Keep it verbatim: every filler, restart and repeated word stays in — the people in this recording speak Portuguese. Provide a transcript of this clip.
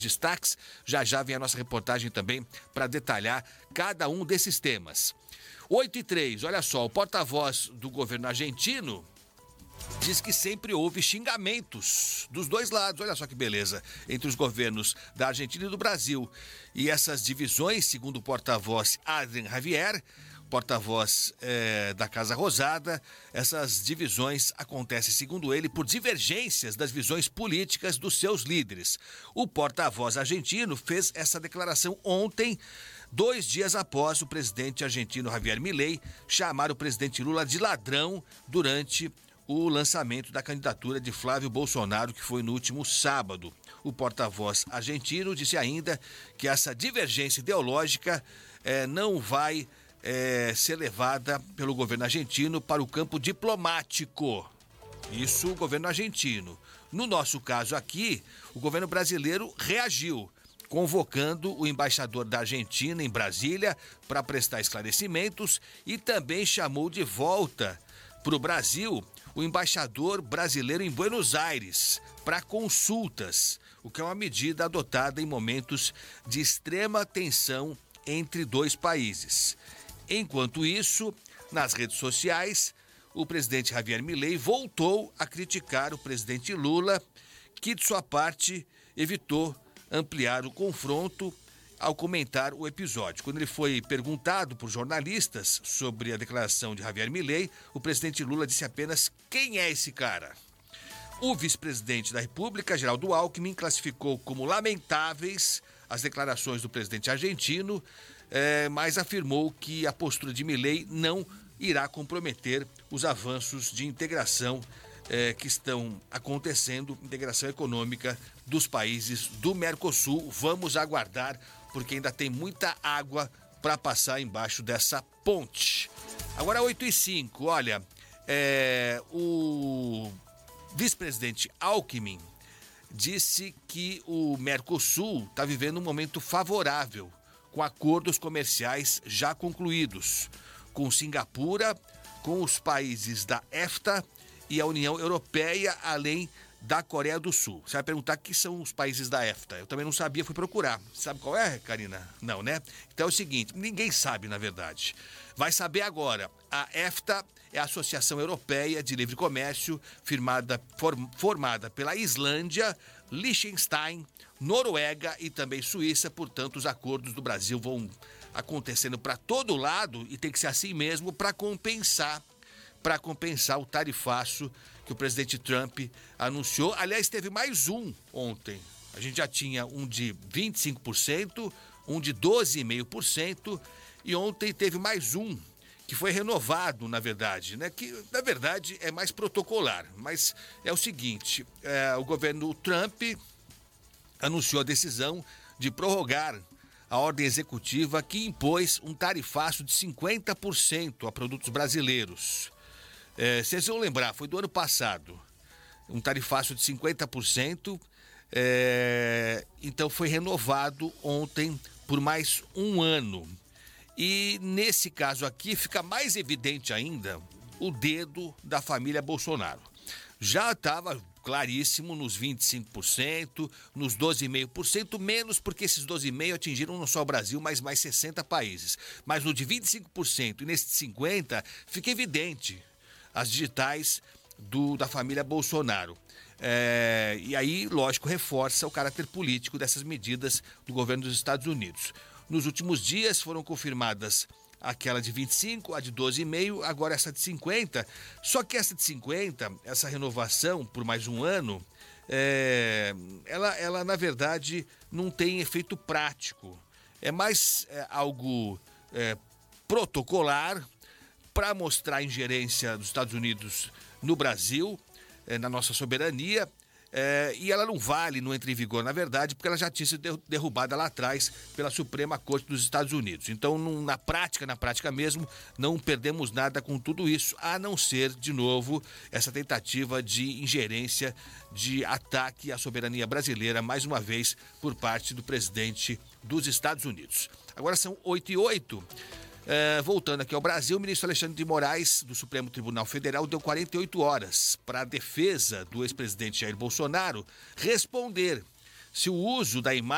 destaques. Já já vem a nossa reportagem também para detalhar cada um desses temas. oito e três, olha só, o porta-voz do governo argentino diz que sempre houve xingamentos dos dois lados, olha só que beleza, entre os governos da Argentina e do Brasil. E essas divisões, segundo o porta-voz Adrian Javier, porta-voz eh, da Casa Rosada, essas divisões acontecem, segundo ele, por divergências das visões políticas dos seus líderes. O porta-voz argentino fez essa declaração ontem, dois dias após o presidente argentino Javier Milei chamar o presidente Lula de ladrão durante o lançamento da candidatura de Flávio Bolsonaro, que foi no último sábado. O porta-voz argentino disse ainda que essa divergência ideológica eh, não vai É, ser levada pelo governo argentino para o campo diplomático. Isso o governo argentino. No nosso caso aqui, o governo brasileiro reagiu, convocando o embaixador da Argentina em Brasília para prestar esclarecimentos e também chamou de volta para o Brasil o embaixador brasileiro em Buenos Aires para consultas, o que é uma medida adotada em momentos de extrema tensão entre dois países. Enquanto isso, nas redes sociais, o presidente Javier Milei voltou a criticar o presidente Lula, que de sua parte evitou ampliar o confronto ao comentar o episódio. Quando ele foi perguntado por jornalistas sobre a declaração de Javier Milei, o presidente Lula disse apenas: "Quem é esse cara?" O vice-presidente da República, Geraldo Alckmin, classificou como lamentáveis as declarações do presidente argentino, É, mas afirmou que a postura de Milei não irá comprometer os avanços de integração é, que estão acontecendo, integração econômica dos países do Mercosul. Vamos aguardar, porque ainda tem muita água para passar embaixo dessa ponte. Agora, oito e cinco, olha, é, o vice-presidente Alckmin disse que o Mercosul está vivendo um momento favorável, com acordos comerciais já concluídos, com Singapura, com os países da EFTA e a União Europeia, além da Coreia do Sul. Você vai perguntar que são os países da EFTA. Eu também não sabia, fui procurar. Sabe qual é, Karina? Não, né? Então é o seguinte, ninguém sabe, na verdade. Vai saber agora. A EFTA é a Associação Europeia de Livre Comércio, firmada, form, formada pela Islândia, Liechtenstein, Noruega e também Suíça. Portanto, os acordos do Brasil vão acontecendo para todo lado e tem que ser assim mesmo para compensar, para compensar o tarifaço que o presidente Trump anunciou. Aliás, teve mais um ontem. A gente já tinha um de vinte e cinco por cento, um de doze vírgula cinco por cento e ontem teve mais um que foi renovado, na verdade, né? Que, na verdade, é mais protocolar. Mas é o seguinte, é, o governo Trump anunciou a decisão de prorrogar a ordem executiva que impôs um tarifaço de cinquenta por cento a produtos brasileiros. É, vocês vão lembrar, foi do ano passado, um tarifaço de cinquenta por cento, é, então foi renovado ontem por mais um ano. E nesse caso aqui fica mais evidente ainda o dedo da família Bolsonaro. Já estava claríssimo nos vinte e cinco por cento, nos doze vírgula cinco por cento, menos porque esses doze vírgula cinco por cento atingiram não só o Brasil, mas mais sessenta países. Mas no de vinte e cinco por cento e nesse de cinquenta por cento fica evidente as digitais do, da família Bolsonaro. É, e aí, lógico, reforça o caráter político dessas medidas do governo dos Estados Unidos. Nos últimos dias foram confirmadas aquela de vinte e cinco, a de doze vírgula cinco, agora essa de cinquenta. Só que essa de cinquenta, essa renovação por mais um ano, é, ela, ela, na verdade, não tem efeito prático. É mais é, algo é, protocolar para mostrar a ingerência dos Estados Unidos no Brasil, é, na nossa soberania. É, e ela não vale, não entra em vigor, na verdade, porque ela já tinha sido derrubada lá atrás pela Suprema Corte dos Estados Unidos. Então, não, na prática, na prática mesmo, não perdemos nada com tudo isso, a não ser, de novo, essa tentativa de ingerência, de ataque à soberania brasileira, mais uma vez, por parte do presidente dos Estados Unidos. Agora são oito e oito. É, voltando aqui ao Brasil, o ministro Alexandre de Moraes, do Supremo Tribunal Federal, deu quarenta e oito horas para a defesa do ex-presidente Jair Bolsonaro responder se o uso da imagem